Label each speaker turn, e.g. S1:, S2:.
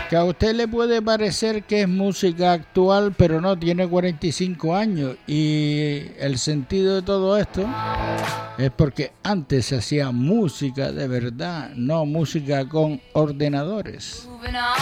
S1: Que a usted le puede parecer que es música actual, pero no, tiene 45 años. Y el sentido de todo esto es porque antes se hacía música de verdad, no música con ordenadores.